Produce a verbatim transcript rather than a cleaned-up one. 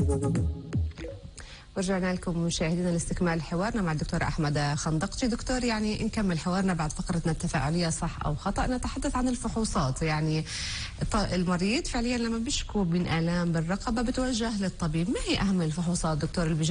ورجعنا لكم مشاهدينا لاستكمال حوارنا مع الدكتور أحمد خندقجي. دكتور، يعني نكمل حوارنا بعد فقرتنا التفاعلية صح أو خطأ. نتحدث عن الفحوصات. يعني المريض فعليا لما بيشكو من آلام بالرقبة بتوجه للطبيب، ما هي أهم الفحوصات دكتور اللي